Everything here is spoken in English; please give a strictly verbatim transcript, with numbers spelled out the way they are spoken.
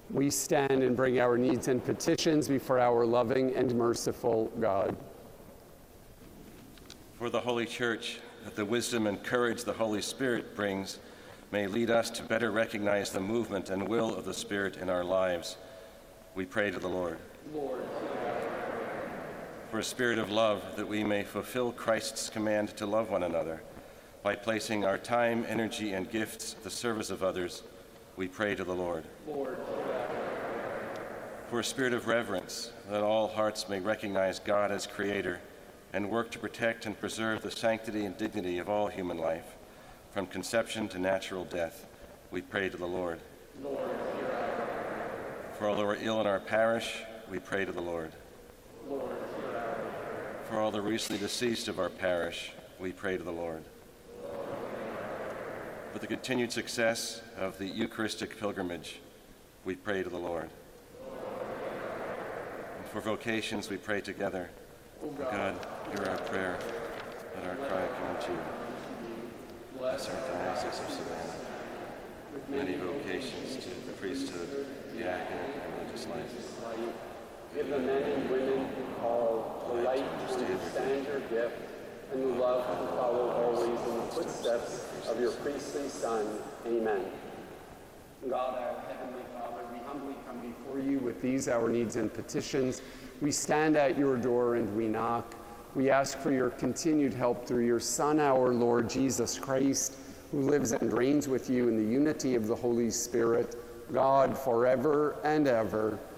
We stand and bring our needs and petitions before our loving and merciful God. For the Holy Church, that the wisdom and courage the Holy Spirit brings may lead us to better recognize the movement and will of the Spirit in our lives, we pray to the Lord. Lord. For a spirit of love, that we may fulfill Christ's command to love one another by placing our time, energy, and gifts at the service of others, we pray to the Lord. Lord. For a spirit of reverence, that all hearts may recognize God as Creator and work to protect and preserve the sanctity and dignity of all human life, from conception to natural death, we pray to the Lord. Lord. For all who are ill in our parish, we pray to the Lord. Lord. For all the recently deceased of our parish, we pray to the Lord. For the continued success of the Eucharistic pilgrimage, we pray to the Lord. And for vocations, we pray together. O God, hear our prayer. Let our cry come to you. Bless our diocese of Savannah, with many vocations to the priesthood, the academic, and religious life. Give the men and women who call the light to understand your gift, and the love to follow always in the footsteps of your priestly Son. Amen. God, our Heavenly Father, we humbly come before you with these our needs and petitions. We stand at your door and we knock. We ask for your continued help through your Son, our Lord Jesus Christ, who lives and reigns with you in the unity of the Holy Spirit, God, forever and ever.